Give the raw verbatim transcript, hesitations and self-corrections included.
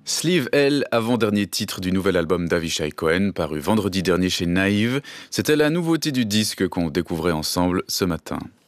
Sleeve L, avant-dernier titre du nouvel album d'Avishai Cohen, paru vendredi dernier chez Naïve. C'était la nouveauté du disque qu'on découvrait ensemble ce matin.